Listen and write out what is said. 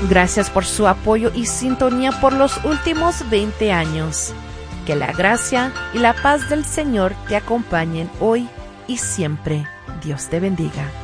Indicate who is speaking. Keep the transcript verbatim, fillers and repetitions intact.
Speaker 1: Gracias por su apoyo y sintonía por los últimos veinte años. Que la gracia y la paz del Señor te acompañen hoy y siempre. Dios te bendiga.